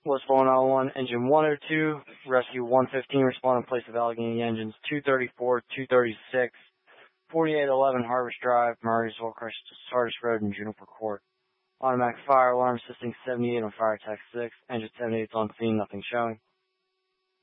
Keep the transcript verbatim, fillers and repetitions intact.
Was four nine one, engine one oh two, rescue one fifteen, respond in place of Allegheny engines two thirty-four, two thirty-six, forty-eight eleven Harvest Drive, Murraysville, Sardis Road, and Juniper Court. Automatic fire alarm assisting seventy-eight on fire attack six, engine seventy-eight is on scene, nothing showing.